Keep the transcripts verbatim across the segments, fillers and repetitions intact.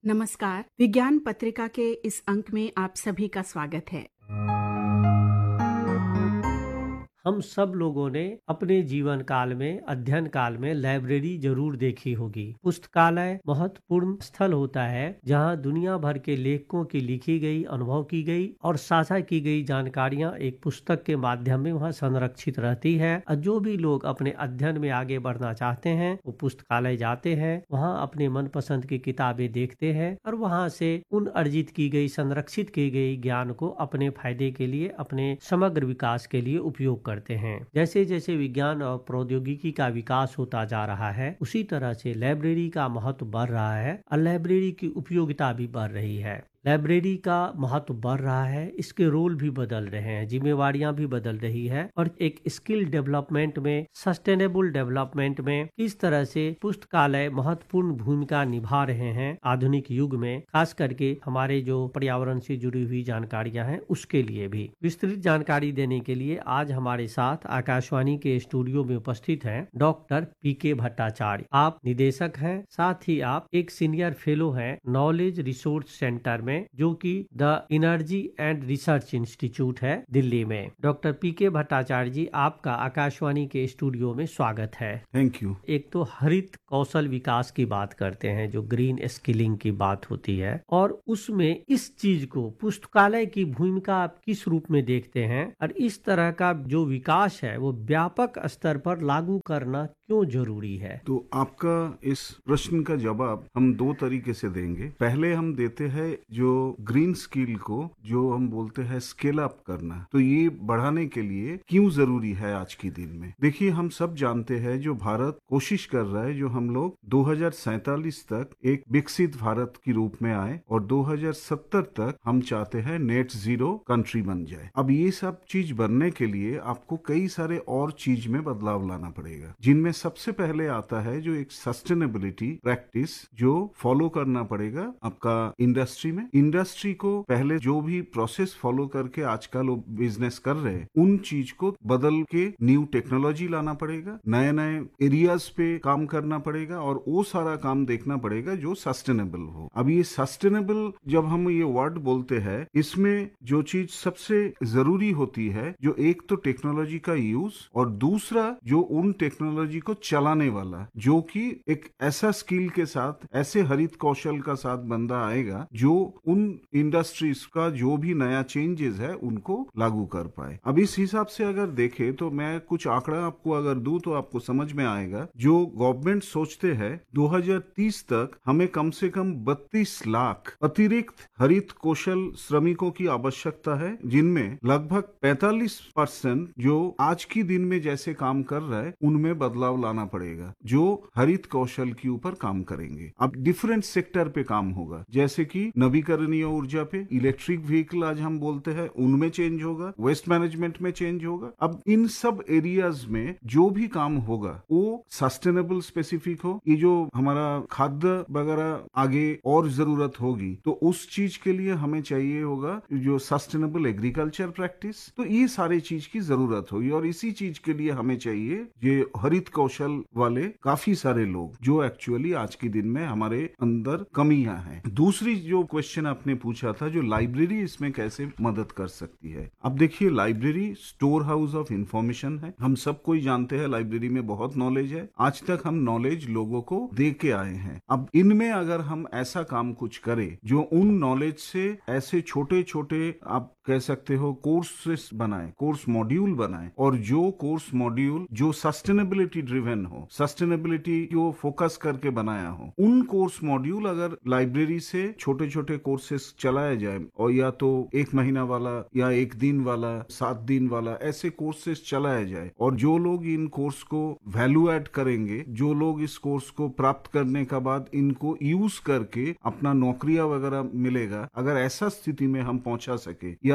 नमस्कार। विज्ञान पत्रिका के इस अंक में आप सभी का स्वागत है। हम सब लोगों ने अपने जीवन काल में अध्ययन काल में लाइब्रेरी जरूर देखी होगी। पुस्तकालय महत्वपूर्ण स्थल होता है जहां दुनिया भर के लेखकों की लिखी गई, अनुभव की गई और साझा की गई जानकारियां एक पुस्तक के माध्यम में वहां संरक्षित रहती है। और जो भी लोग अपने अध्ययन में आगे बढ़ना चाहते हैं वो पुस्तकालय जाते हैं, वहां अपने मनपसंद की किताबें देखते हैं और वहां से उन अर्जित की गई, संरक्षित की गई ज्ञान को अपने फायदे के लिए, अपने समग्र विकास के लिए उपयोग करते हैं। जैसे जैसे विज्ञान और प्रौद्योगिकी का विकास होता जा रहा है उसी तरह से लाइब्रेरी का महत्व बढ़ रहा है और लाइब्रेरी की उपयोगिता भी बढ़ रही है। लाइब्रेरी का महत्व बढ़ रहा है, इसके रोल भी बदल रहे हैं, जिम्मेवारियां भी बदल रही है और एक स्किल डेवलपमेंट में, सस्टेनेबल डेवलपमेंट में किस तरह से पुस्तकालय महत्वपूर्ण भूमिका निभा रहे हैं आधुनिक युग में, खास करके हमारे जो पर्यावरण से जुड़ी हुई जानकारियां हैं उसके लिए भी। विस्तृत जानकारी देने के लिए आज हमारे साथ आकाशवाणी के स्टूडियो में उपस्थित हैं डॉक्टर पी के भट्टाचार्य। आप निदेशक हैं, साथ ही आप एक सीनियर फेलो हैं नॉलेज रिसोर्स सेंटर में, जो कि the energy and research institute है दिल्ली में। डॉक्टर पी के भट्टाचार्य जी, आपका आकाशवाणी के स्टूडियो में स्वागत है। Thank you. एक तो हरित कौशल विकास की बात करते हैं, जो ग्रीन स्किलिंग की बात होती है, और उसमें इस चीज को पुस्तकालय की भूमिका आप किस रूप में देखते हैं और इस तरह का जो विकास है वो व्यापक स्तर पर लागू करना क्यों जरूरी है? तो आपका इस प्रश्न का जवाब हम दो तरीके से देंगे। पहले हम देते हैं जो ग्रीन स्किल को, जो हम बोलते हैं स्केल अप करना, तो ये बढ़ाने के लिए क्यों जरूरी है आज के दिन में। देखिए, हम सब जानते हैं जो भारत कोशिश कर रहा है, जो हम लोग दो हज़ार सैतालीस तक एक विकसित भारत के रूप में आए और दो हज़ार सत्तर तक हम चाहते हैं नेट जीरो कंट्री बन जाए। अब ये सब चीज बनने के लिए आपको कई सारे और चीज में बदलाव लाना पड़ेगा, जिनमें सबसे पहले आता है जो एक सस्टेनेबिलिटी प्रैक्टिस जो फॉलो करना पड़ेगा आपका इंडस्ट्री में। इंडस्ट्री को पहले जो भी प्रोसेस फॉलो करके आजकल वो बिजनेस कर रहे हैं, उन चीज को बदल के न्यू टेक्नोलॉजी लाना पड़ेगा, नए नए एरियाज पे काम करना पड़ेगा और वो सारा काम देखना पड़ेगा जो सस्टेनेबल हो। अब ये सस्टेनेबल जब हम ये वर्ड बोलते हैं, इसमें जो चीज सबसे जरूरी होती है, जो एक तो टेक्नोलॉजी का यूज और दूसरा जो उन टेक्नोलॉजी को चलाने वाला, जो कि एक ऐसा स्किल के साथ, ऐसे हरित कौशल का साथ बंदा आएगा जो उन इंडस्ट्रीज का जो भी नया चेंजेस है उनको लागू कर पाए। अब इस हिसाब से अगर देखें तो मैं कुछ आंकड़ा आपको अगर दूं तो आपको समझ में आएगा। जो गवर्नमेंट सोचते हैं दो हज़ार तीस तक हमें कम से कम बत्तीस लाख अतिरिक्त हरित कौशल श्रमिकों की आवश्यकता है, जिनमें लगभग पैंतालीस परसेंट जो आज की दिन में जैसे काम कर रहा है उनमें बदलाव लाना पड़ेगा, जो हरित कौशल के ऊपर काम करेंगे। अब डिफरेंट सेक्टर पे काम होगा, जैसे कि नवीकरणीय ऊर्जा पे, इलेक्ट्रिक व्हीकल आज हम बोलते हैं, उनमें चेंज होगा, वेस्ट मैनेजमेंट में चेंज होगा। अब इन सब एरियाज में जो भी काम होगा वो सस्टेनेबल स्पेसिफिक हो। ये जो हमारा खाद्य वगैरह आगे और जरूरत होगी तो उस चीज के लिए हमें चाहिए होगा जो सस्टेनेबल एग्रीकल्चर प्रैक्टिस, तो ये सारी चीज की जरूरत होगी और इसी चीज के लिए हमें चाहिए ये हरित कौशल वाले काफी सारे लोग, जो एक्चुअली आज के दिन में हमारे अंदर कमियां हैं। दूसरी जो क्वेश्चन आपने पूछा था, जो लाइब्रेरी इसमें कैसे मदद कर सकती है। अब देखिए, library store house of information है। हम सब कोई जानते हैं लाइब्रेरी में बहुत नॉलेज है, आज तक हम नॉलेज लोगों को दे के आए हैं। अब इनमें अगर हम ऐसा काम कुछ करें जो उन नॉलेज से ऐसे छोटे छोटे आप कह सकते हो कोर्सेस बनाए, कोर्स मॉड्यूल बनाए, और जो कोर्स मॉड्यूल जो सस्टेनेबिलिटी ड्रिवन हो, सस्टेनेबिलिटी को फोकस करके बनाया हो, उन कोर्स मॉड्यूल अगर लाइब्रेरी से छोटे छोटे कोर्सेस चलाया जाए, और या तो एक महीना वाला या एक दिन वाला, सात दिन वाला, ऐसे कोर्सेस चलाया जाए, और जो लोग इन कोर्स को वैल्यू ऐड करेंगे, जो लोग इस कोर्स को प्राप्त करने का बाद इनको यूज करके अपना नौकरियां वगैरह मिलेगा, अगर ऐसा स्थिति में हम पहुंचा सके, या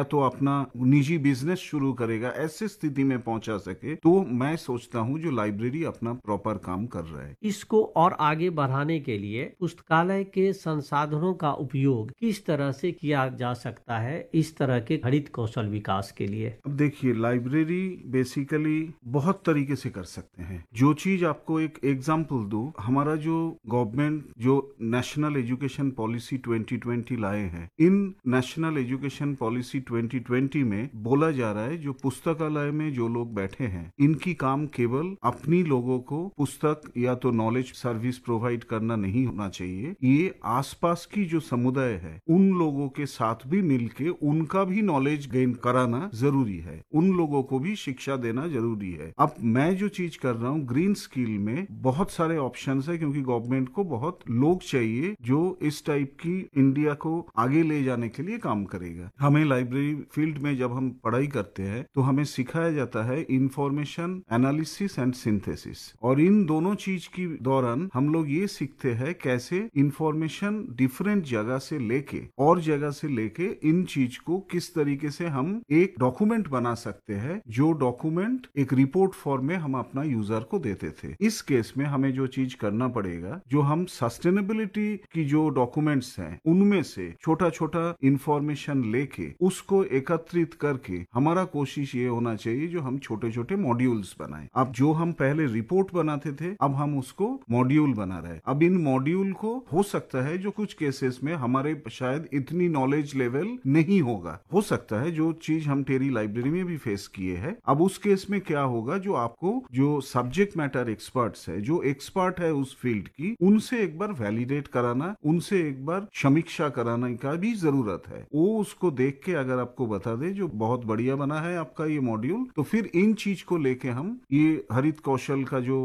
या तो अपना निजी बिजनेस शुरू करेगा, ऐसी स्थिति में पहुंचा सके, तो मैं सोचता हूं जो लाइब्रेरी अपना प्रॉपर काम कर रहा है। इसको और आगे बढ़ाने के लिए पुस्तकालय के संसाधनों का उपयोग किस तरह से किया जा सकता है इस तरह के हरित कौशल विकास के लिए? अब देखिए, लाइब्रेरी बेसिकली बहुत तरीके से कर सकते हैं। जो चीज आपको एक एग्जांपल दूं, हमारा जो गवर्नमेंट जो national education policy twenty twenty लाए हैं, इन national education policy twenty twenty में बोला जा रहा है जो पुस्तकालय में जो लोग बैठे हैं, इनकी काम केवल अपनी लोगों को पुस्तक या तो नॉलेज सर्विस प्रोवाइड करना नहीं होना चाहिए। ये आसपास की जो समुदाय है उन लोगों के साथ भी मिलके उनका भी नॉलेज गेन कराना जरूरी है, उन लोगों को भी शिक्षा देना जरूरी है। अब मैं जो चीज कर रहा हूँ ग्रीन स्किल में, बहुत सारे ऑप्शंस है क्योंकि गवर्नमेंट को बहुत लोग चाहिए जो इस टाइप की इंडिया को आगे ले जाने के लिए काम करेगा। हमें लाइब्रेरी फील्ड में जब हम पढ़ाई करते हैं तो हमें सिखाया जाता है इंफॉर्मेशन एनालिसिस एंड सिंथेसिस, और इन दोनों चीज की दौरान हम लोग ये सीखते हैं कैसे इंफॉर्मेशन डिफरेंट जगह से लेके और जगह से लेके इन चीज को किस तरीके से हम एक डॉक्यूमेंट बना सकते हैं, जो डॉक्यूमेंट एक रिपोर्ट फॉर्म में हम अपना यूजर को देते थे। इस केस में हमें जो चीज करना पड़ेगा, जो हम सस्टेनेबिलिटी की जो डॉक्यूमेंट्स हैं उनमें से छोटा छोटा इंफॉर्मेशन लेके उसको एकत्रित करके हमारा कोशिश ये होना चाहिए जो हम छोटे छोटे मॉड्यूल्स बनाएं। अब जो हम पहले रिपोर्ट बनाते थे, अब हम उसको मॉड्यूल बना रहे हैं। अब इन मॉड्यूल को हो सकता है जो कुछ केसेस में हमारे शायद इतनी नॉलेज लेवल नहीं होगा, हो सकता है जो चीज हम टेरी लाइब्रेरी में भी फेस किए हैं। अब उस केस में क्या होगा, जो आपको जो सब्जेक्ट मैटर एक्सपर्ट्स है, जो एक्सपर्ट है उस फील्ड की, उनसे एक बार वैलिडेट कराना, उनसे एक बार समीक्षा कराने का भी जरूरत है। वो उसको देख के अगर आपको बता दे जो बहुत बढ़िया बना है आपका ये मॉड्यूल, तो फिर इन चीज को लेके हम ये हरित कौशल का जो